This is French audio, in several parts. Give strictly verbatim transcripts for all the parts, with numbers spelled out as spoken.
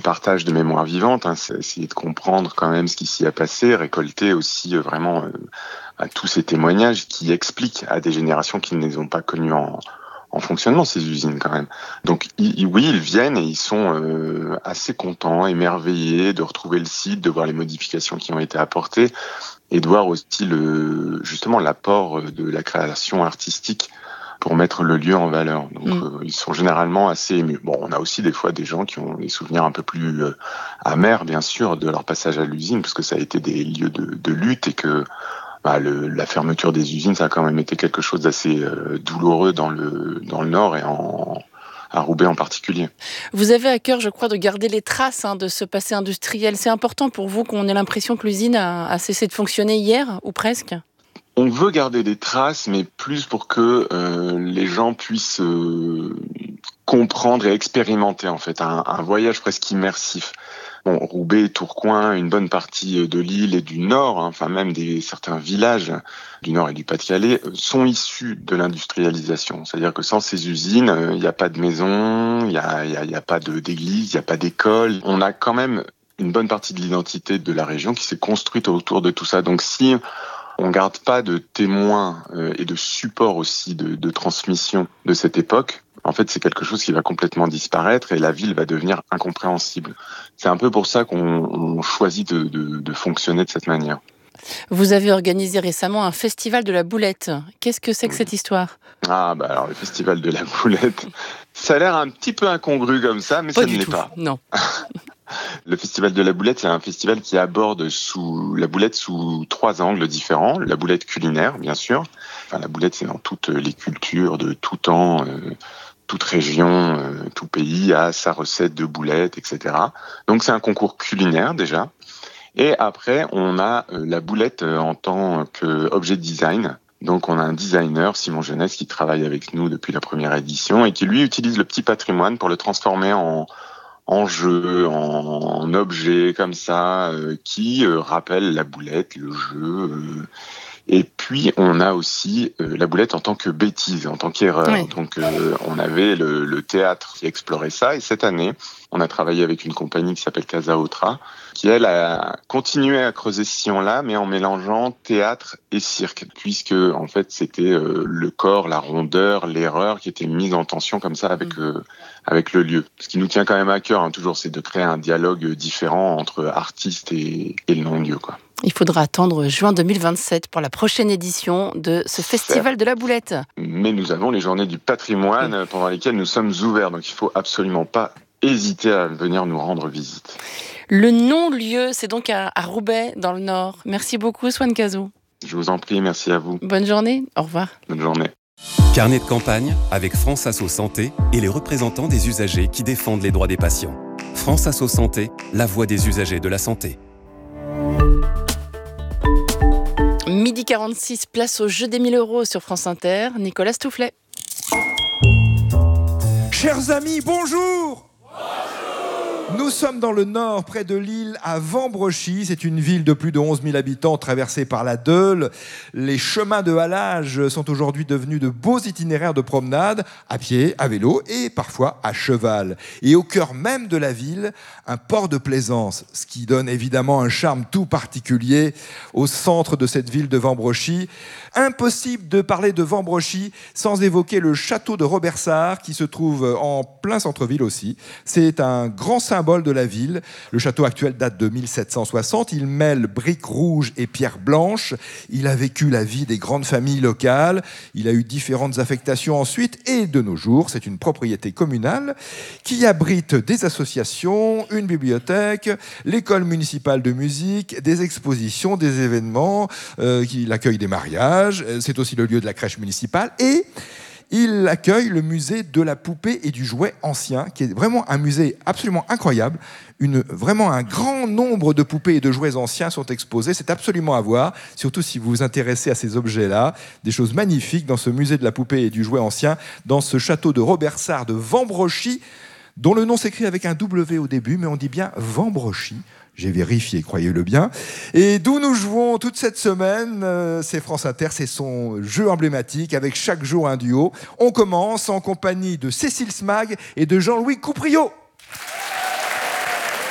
partage de mémoire vivante, hein, c'est essayer de comprendre quand même ce qui s'y a passé, récolter aussi euh, vraiment euh, à tous ces témoignages qui expliquent à des générations qui ne les ont pas connues en, en fonctionnement, ces usines quand même. Donc ils, oui, ils viennent et ils sont euh, assez contents, émerveillés de retrouver le site, de voir les modifications qui ont été apportées et de voir aussi le, justement l'apport de la création artistique pour mettre le lieu en valeur. Donc mmh. euh, ils sont généralement assez émus. Bon, on a aussi des fois des gens qui ont des souvenirs un peu plus euh, amers, bien sûr, de leur passage à l'usine, parce que ça a été des lieux de, de lutte et que bah, le, la fermeture des usines, ça a quand même été quelque chose d'assez euh, douloureux dans le, dans le Nord et en, à Roubaix en particulier. Vous avez à cœur, je crois, de garder les traces hein, de ce passé industriel. C'est important pour vous qu'on ait l'impression que l'usine a, a cessé de fonctionner hier, ou presque ? On veut garder des traces, mais plus pour que euh, les gens puissent euh, comprendre et expérimenter en fait un, un voyage presque immersif. Bon, Roubaix, Tourcoing, une bonne partie de l'île et du Nord, hein, enfin même des certains villages du Nord et du Pas-de-Calais sont issus de l'industrialisation. C'est-à-dire que sans ces usines, il euh, n'y a pas de maison, il n'y a, y a, y a pas de, d'église, il n'y a pas d'école. On a quand même une bonne partie de l'identité de la région qui s'est construite autour de tout ça. Donc si on garde pas de témoins euh, et de support aussi de, de transmission de cette époque, en fait, c'est quelque chose qui va complètement disparaître et la ville va devenir incompréhensible. C'est un peu pour ça qu'on on choisit de, de, de fonctionner de cette manière. Vous avez organisé récemment un festival de la boulette. Qu'est-ce que c'est que cette histoire ? Ah, bah alors le festival de la boulette, ça a l'air un petit peu incongru comme ça, mais pas ça du ne l'est tout. pas. Non. Le festival de la boulette, c'est un festival qui aborde sous la boulette sous trois angles différents. La boulette culinaire, bien sûr. Enfin, la boulette, c'est dans toutes les cultures de tout temps, euh, toute région, euh, tout pays a sa recette de boulette, et cetera. Donc, c'est un concours culinaire déjà. Et après, on a euh, la boulette en tant qu'objet de design. Donc, on a un designer, Simon Jeunesse, qui travaille avec nous depuis la première édition et qui, lui, utilise le petit patrimoine pour le transformer en en jeu, en, en objet comme ça, euh, qui euh, rappelle la boulette, le jeu. Euh, et puis, on a aussi euh, la boulette en tant que bêtise, en tant qu'erreur. Oui. Donc, euh, on avait le, le théâtre qui explorait ça. Et cette année, on a travaillé avec une compagnie qui s'appelle Casa Otra, qui, elle, a continué à creuser ce sillon-là, mais en mélangeant théâtre et cirque, puisque, en fait, c'était euh, le corps, la rondeur, l'erreur qui était mise en tension comme ça avec, mmh. euh, avec le lieu. Ce qui nous tient quand même à cœur, hein, toujours, c'est de créer un dialogue différent entre artistes et, et le non-lieu, quoi. Il faudra attendre juin deux mille vingt-sept pour la prochaine édition de ce festival de la boulette. Mais nous avons les journées du patrimoine oui. pendant lesquelles nous sommes ouverts, donc il ne faut absolument pas hésiter à venir nous rendre visite. Le non-lieu, c'est donc à, à Roubaix, dans le Nord. Merci beaucoup, Swan Cazot. Je vous en prie, merci à vous. Bonne journée, au revoir. Bonne journée. Carnet de campagne avec France Asso Santé et les représentants des usagers qui défendent les droits des patients. France Asso Santé, la voix des usagers de la santé. Midi quarante-six, place au jeu des mille euros sur France Inter. Nicolas Stoufflet. Chers amis, bonjour. Nous sommes dans le Nord, près de Lille, à Vambrochy. C'est une ville de plus de onze mille habitants traversée par la Deûle. Les chemins de halage sont aujourd'hui devenus de beaux itinéraires de promenade, à pied, à vélo et parfois à cheval. Et au cœur même de la ville, un port de plaisance, ce qui donne évidemment un charme tout particulier au centre de cette ville de Vambrochy. Impossible de parler de Vambrochy sans évoquer le château de Robersart qui se trouve en plein centre-ville aussi. C'est un grand symbole de la ville. Le château actuel date de mille sept cent soixante. Il mêle briques rouges et pierres blanches. Il a vécu la vie des grandes familles locales. Il a eu différentes affectations ensuite. Et de nos jours, c'est une propriété communale qui abrite des associations, une bibliothèque, l'école municipale de musique, des expositions, des événements. Euh, il accueille des mariages. C'est aussi le lieu de la crèche municipale. Et il accueille le musée de la poupée et du jouet ancien, qui est vraiment un musée absolument incroyable. Une, vraiment un grand nombre de poupées et de jouets anciens sont exposés. C'est absolument à voir, surtout si vous vous intéressez à ces objets-là. Des choses magnifiques dans ce musée de la poupée et du jouet ancien, dans ce château de Robersart de Vambrochy, dont le nom s'écrit avec un W au début, mais on dit bien Vambrochy. J'ai vérifié, croyez-le bien. Et d'où nous jouons toute cette semaine, euh, c'est France Inter, c'est son jeu emblématique, avec chaque jour un duo. On commence en compagnie de Cécile Smag et de Jean-Louis Coupriot.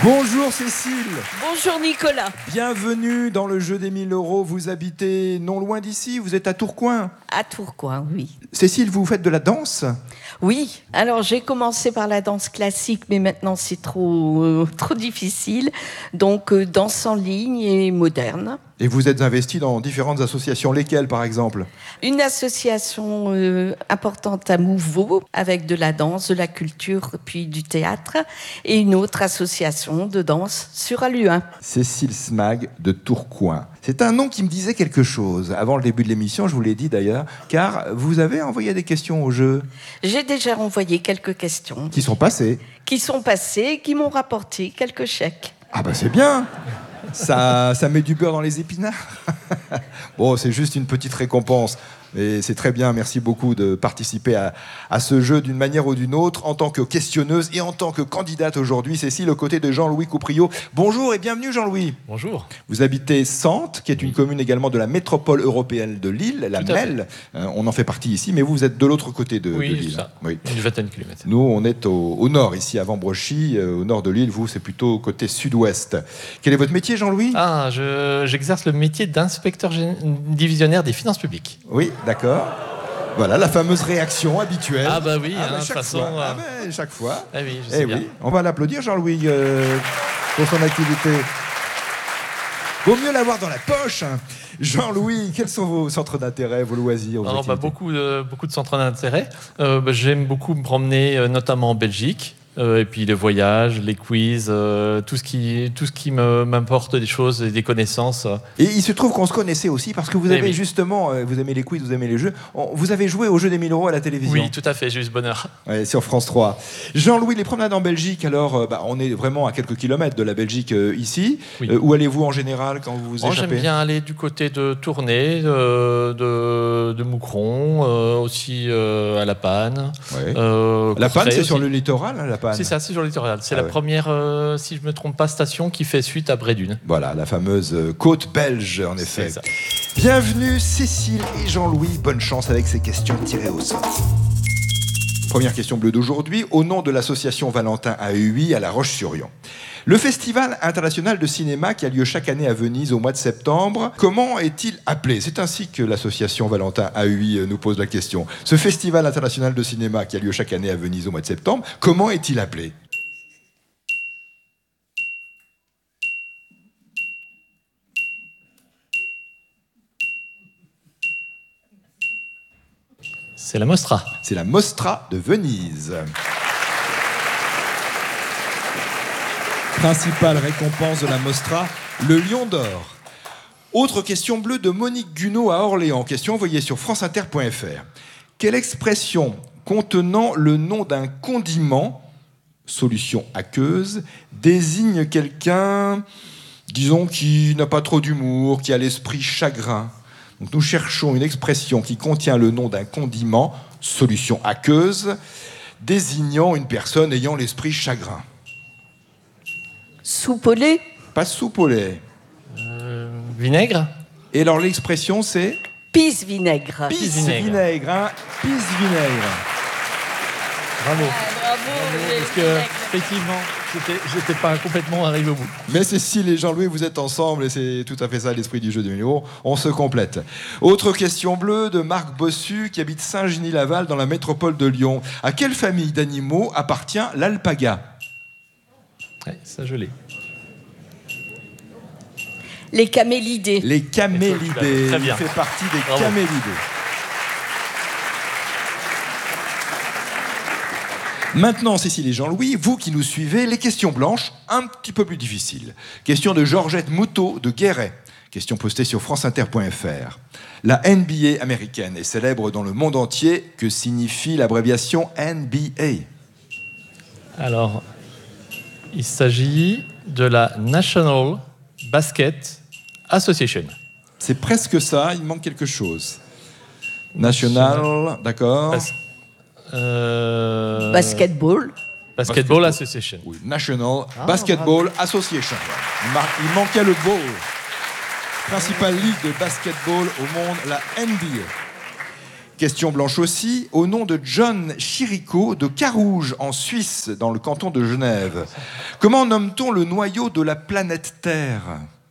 Bonjour Cécile. Bonjour Nicolas. Bienvenue dans le jeu des mille euros. Vous habitez non loin d'ici, vous êtes à Tourcoing. À Tourcoing, oui. Cécile, vous faites de la danse ? Oui, alors j'ai commencé par la danse classique, mais maintenant c'est trop, euh, trop difficile. Donc euh, danse en ligne et moderne. Et vous êtes investi dans différentes associations, lesquelles par exemple ? Une association euh, importante à Mouveau, avec de la danse, de la culture, puis du théâtre, et une autre association de danse sur Alluin. Cécile Smag de Tourcoing. C'est un nom qui me disait quelque chose. Avant le début de l'émission, je vous l'ai dit d'ailleurs, car vous avez envoyé des questions au jeu. J'ai déjà envoyé quelques questions. Qui sont passées. Qui sont passées, qui m'ont rapporté quelques chèques. Ah bah c'est bien. Ça, ça met du beurre dans les épinards. Bon, c'est juste une petite récompense. Et c'est très bien, merci beaucoup de participer à, à ce jeu d'une manière ou d'une autre, en tant que questionneuse et en tant que candidate aujourd'hui. Cécile, aux côtés de Jean-Louis Coupriot. Bonjour et bienvenue Jean-Louis. Bonjour. Vous habitez Sante, qui est une commune également de la métropole européenne de Lille, la Tout à Melle. Euh, on en fait partie ici, mais vous, vous êtes de l'autre côté de, oui, de Lille. Ça. Oui, une vingtaine de kilomètres. Nous, on est au, au nord, ici à Vambrochy, euh, au nord de Lille. Vous, c'est plutôt côté sud-ouest. Quel est votre métier, Jean-Louis ? Ah, je, j'exerce le métier d'inspecteur gé- divisionnaire des finances publiques. Oui, d'accord. Voilà, la fameuse réaction habituelle. Ah bah oui, Ah hein, bah, de chaque façon... fois. Euh... Ah bah, chaque fois. Ah oui, je sais Eh bien. oui. On va l'applaudir, Jean-Louis, euh, pour son activité. Vaut mieux l'avoir dans la poche. Hein. Jean-Louis, quels sont vos centres d'intérêt, vos loisirs, vos Alors, bah, activités ? beaucoup, de, beaucoup de centres d'intérêt. Euh, bah, j'aime beaucoup me promener, euh, notamment en Belgique. Euh, et puis les voyages, les quiz, euh, tout ce qui, tout ce qui me, m'importe des choses et des connaissances. Et il se trouve qu'on se connaissait aussi parce que vous Eh avez oui. justement, euh, vous aimez les quiz, vous aimez les jeux, on- vous avez joué au jeu des mille euros à la télévision. Oui, tout à fait, j'ai eu ce bonheur. Ouais, sur France trois. Jean-Louis, les promenades en Belgique, alors euh, bah, on est vraiment à quelques kilomètres de la Belgique euh, ici. Oui. Euh, où allez-vous en général quand vous vous Moi, j'aime échappez ? bien aller du côté de Tournai, de, de, de Moucron, euh, aussi euh, à La Panne. Ouais. Euh, La Panne, Courtrai c'est sur aussi. le littoral, hein, La Panne. C'est ça, c'est sur le littoral. C'est Ah la ouais. première, euh, si je ne me trompe pas, station qui fait suite à Brédune. Voilà, la fameuse euh, côte belge, en effet. C'est ça. Bienvenue Cécile et Jean-Louis, bonne chance avec ces questions tirées au sort. Première question bleue d'aujourd'hui, au nom de l'association Valentin A U I à La Roche-sur-Yon. Le Festival international de cinéma qui a lieu chaque année à Venise au mois de septembre, comment est-il appelé ? C'est ainsi que l'association Valentin A U I nous pose la question. Ce Festival international de cinéma qui a lieu chaque année à Venise au mois de septembre, comment est-il appelé ? C'est la Mostra. C'est la Mostra de Venise. Principale récompense de la Mostra, le Lion d'Or. Autre question bleue de Monique Gunaud à Orléans. Question envoyée sur franceinter point f r. Quelle expression contenant le nom d'un condiment, solution aqueuse, désigne quelqu'un, disons, qui n'a pas trop d'humour, qui a l'esprit chagrin ? Donc nous cherchons une expression qui contient le nom d'un condiment, solution aqueuse, désignant une personne ayant l'esprit chagrin. Soupe au lait. Pas soupe au lait. Euh, vinaigre. Et alors l'expression c'est Pisse vinaigre. pisse vinaigre. vinaigre. Hein, pisse vinaigre. Bravo. bravo. Parce que, effectivement, j'étais, j'étais pas complètement arrivé au bout. Mais Cécile et Jean-Louis, vous êtes ensemble et c'est tout à fait ça l'esprit du jeu des mille euros. On se complète. Autre question bleue de Marc Bossu qui habite Saint-Genis-Laval dans la métropole de Lyon. À quelle famille d'animaux appartient l'alpaga ? Ouais, ça, je l'ai. Les camélidés. Les camélidés. Très Il bien. fait partie des Bravo. camélidés. Maintenant, Cécile et Jean-Louis, vous qui nous suivez, les questions blanches, un petit peu plus difficiles. Question de Georgette Moutot de Guéret. Question postée sur franceinter point f r. La N B A américaine est célèbre dans le monde entier. Que signifie l'abréviation N B A ? Alors, il s'agit de la National Basket Association. C'est presque ça, il manque quelque chose. National, d'accord. Bas- euh, Basketball. Basketball Association. Oui, National Ah, Basketball Association. Il, mar- il manquait le ball. Principale ligue de basketball au monde, la N B A. Question blanche aussi, au nom de John Chirico de Carouge, en Suisse, dans le canton de Genève. Comment nomme-t-on le noyau de la planète Terre ?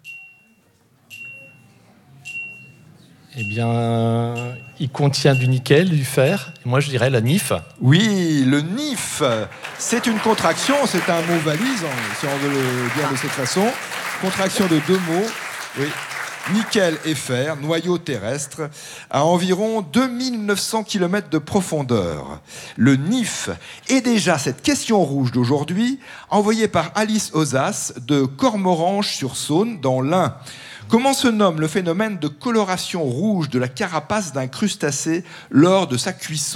Eh bien, il contient du nickel, du fer. Et moi, je dirais la N I F. Oui, le N I F. C'est une contraction, c'est un mot valise, si on veut le dire de cette façon. Contraction de deux mots. Oui. Nickel et fer, noyau terrestre, à environ deux mille neuf cents kilomètres de profondeur. Le N I F est déjà cette question rouge d'aujourd'hui, envoyée par Alice Ozas de Cormoranche-sur-Saône, dans l'Ain. Comment se nomme le phénomène de coloration rouge de la carapace d'un crustacé lors de sa cuisson ?